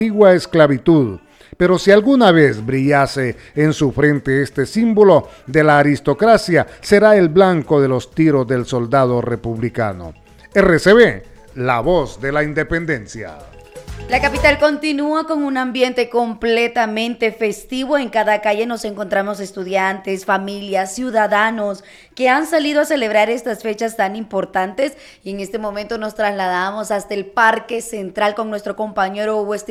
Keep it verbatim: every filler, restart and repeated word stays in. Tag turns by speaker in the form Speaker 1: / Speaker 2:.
Speaker 1: antigua esclavitud. Pero si alguna vez brillase en su frente este símbolo de la aristocracia, será el blanco de los tiros del soldado republicano. R C B, la voz de la independencia.
Speaker 2: La capital continúa con un ambiente completamente festivo. En cada calle nos encontramos estudiantes, familias, ciudadanos que han salido a celebrar estas fechas tan importantes. Y en este momento nos trasladamos hasta el Parque Central con nuestro compañero Hugo Esti